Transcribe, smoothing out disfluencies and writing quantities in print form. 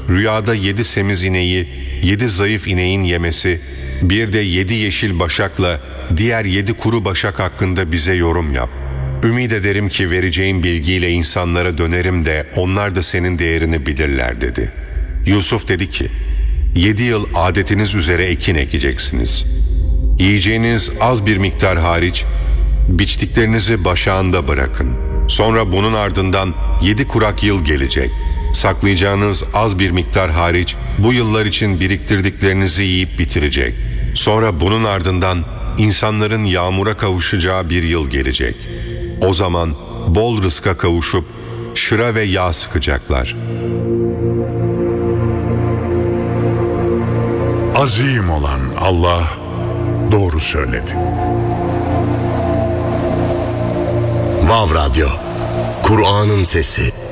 rüyada 7 semiz ineği, 7 zayıf ineğin yemesi, bir de 7 yeşil başakla diğer 7 kuru başak hakkında bize yorum yap. Ümid ederim ki vereceğin bilgiyle insanlara dönerim de onlar da senin değerini bilirler dedi. Yusuf dedi ki, 7 yıl adetiniz üzere ekin ekeceksiniz. Yiyeceğiniz az bir miktar hariç, biçtiklerinizi başağında bırakın. Sonra bunun ardından 7 kurak yıl gelecek. Saklayacağınız az bir miktar hariç, bu yıllar için biriktirdiklerinizi yiyip bitirecek. Sonra bunun ardından insanların yağmura kavuşacağı bir yıl gelecek. O zaman bol rızka kavuşup şıra ve yağ sıkacaklar. Azim olan Allah doğru söyledi. Vav Radyo, Kur'an'ın sesi.